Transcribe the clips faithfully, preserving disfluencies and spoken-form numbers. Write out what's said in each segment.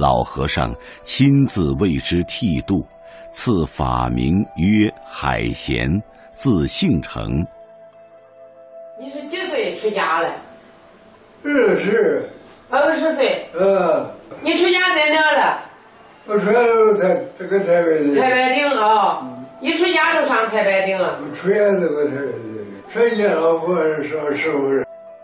老和尚亲自为之剃度，赐法名曰海贤，字姓成。 你是几岁出家了？ 二十。 二十岁。 呃。 你出家在哪了？ 我出家都台这个台北的。 太白顶啊、哦嗯！一出家都上太白顶了。 我出家这个台北的，出家老婆上师傅。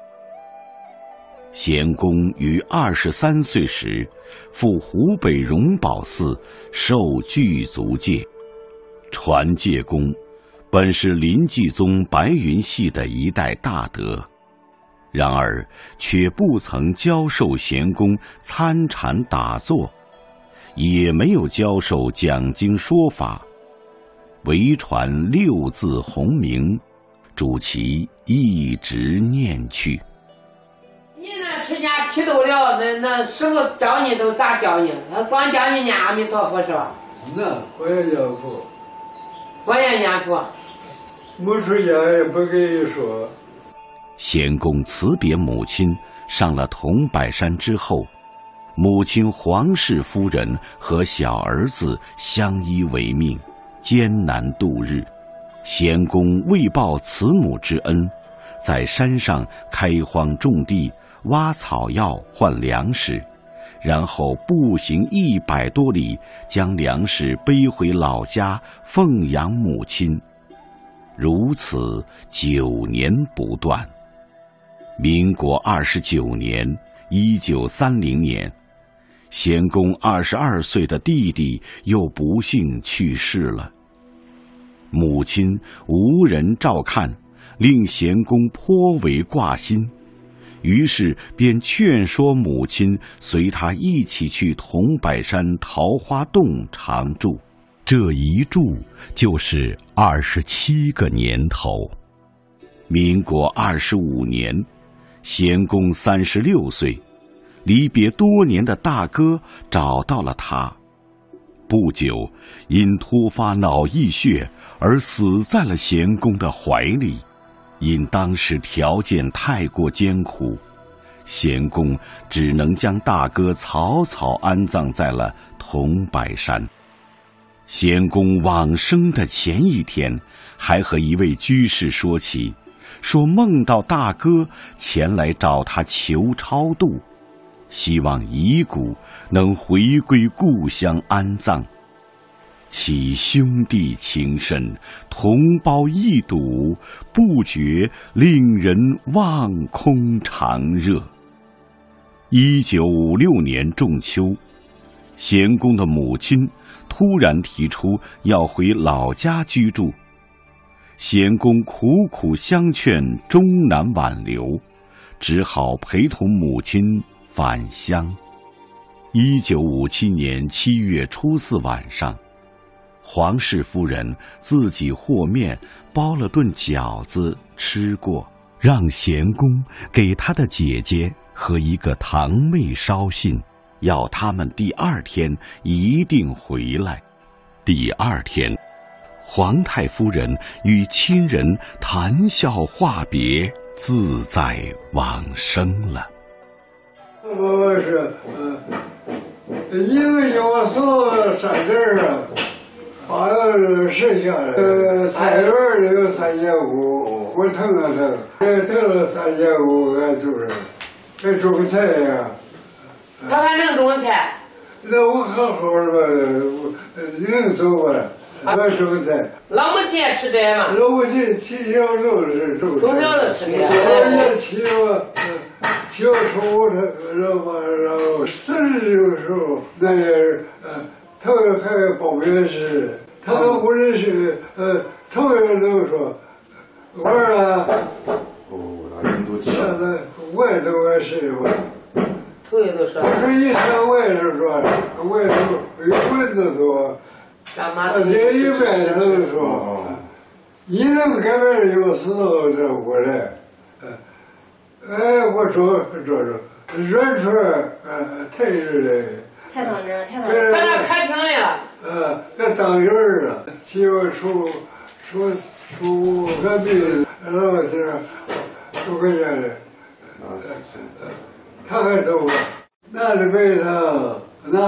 贤公于二十三岁时，赴湖北荣宝寺受具足戒。传戒公本是临济宗白云系的一代大德，然而却不曾教授贤公参禅打坐，也没有教授讲经说法，唯传六字洪名，主其一直念去。 你那出家剃度了，那那师傅教你都咋教你？光教你念阿弥陀佛是吧？ 那我也念佛， 我也念佛。 没出家也不跟你说。 贤公辞别母亲，上了桐柏山之后，母亲黄氏夫人和小儿子相依为命，艰难度日。贤公为报慈母之恩，在山上开荒种地，挖草药换粮食，然后步行一百多里，将粮食背回老家奉养母亲，如此九年不断。民国二十九年，一九三零年，贤公二十二岁的弟弟又不幸去世了。母亲无人照看，令贤公颇为挂心，于是便劝说母亲随他一起去桐柏山桃花洞常住。这一住就是二十七个年头。民国二十五年，贤公三十六岁，离别多年的大哥找到了他。不久，因突发脑溢血而死在了贤公的怀里。因当时条件太过艰苦，贤公只能将大哥草草安葬在了桐柏山。贤公往生的前一天，还和一位居士说起，说梦到大哥前来找他求超度，希望遗骨能回归故乡安葬。其兄弟情深，同胞一睹，不觉令人望空长热。一九五六年仲秋，贤公的母亲突然提出要回老家居住，贤公苦苦相劝，终难挽留，只好陪同母亲返乡。一九五七年七月初四晚上，黄氏夫人自己和面包了顿饺子吃过，让贤公给他的姐姐和一个堂妹捎信，要他们第二天一定回来。第二天，皇太夫人与亲人谈笑话别，自在往生了。 我是呃，一个要送三根儿啊，把那剩下的呃菜园里有三千五，我腾了腾，呃腾了三千五，俺就是还种个菜呀。 他还能种菜？ 那我好好的吧，能走吧？我种个菜。 老母亲也吃这吗？ 老母亲从小就是种。 从小就吃这个。 我也起我，小时候他然后然后四十的时候，那也是呃，头还报名是，他都不认识，呃，头一都说，玩啊。 哦，那人都起。 现在外头也是我。 头一都说。 我说一看外头说，外头有蚊子多。他连一般都说，一能改变有时候这过来，哎，我说说说，软出来，呃，太热了， 太当真，太当真。 把那开庭来了。 呃，这当人儿啊，媳妇出出出隔壁老师出个家的，他还走，那里被他。